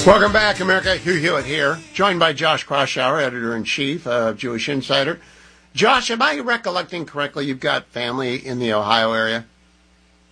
Welcome back, America. Hugh Hewitt here, joined by Josh Kraushaar, editor-in-chief of Jewish Insider. Josh, am I recollecting correctly? You've got family in the Ohio area?